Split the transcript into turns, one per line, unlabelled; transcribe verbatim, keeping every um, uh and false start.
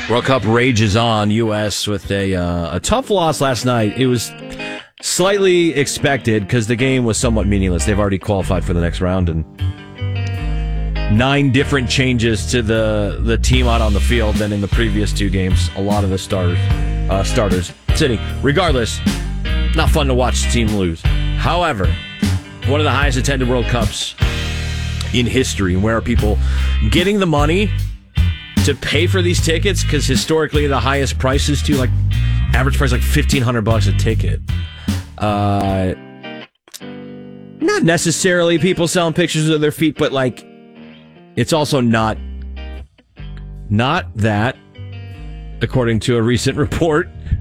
World Cup rages on. U S with a uh, a tough loss last night. It was slightly expected because the game was somewhat meaningless. They've already qualified for the next round, and nine different changes to the, the team out on the field than in the previous two games. A lot of the starters uh, starters sitting. Regardless, not fun to watch the team lose. However, one of the highest attended World Cups in history. Where are people getting the money to pay for these tickets? Because historically, the highest prices to like average price like fifteen hundred bucks a ticket. Uh, not necessarily people selling pictures of their feet, but like it's also not not that, according to a recent report